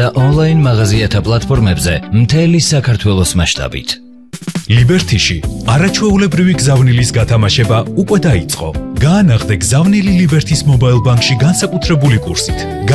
ონლაინ მაღაზიათა პლატფორმებზე მთელი საქართველოს მასშტაბით. ლიბერთიში არაჩვეულებრივი გზავნილის გათამაშება უკვე დაიწყო. გაანაღდე გზავნილი ლიბერთის მობაილ ბანკში განსაკუთრებული კურსით.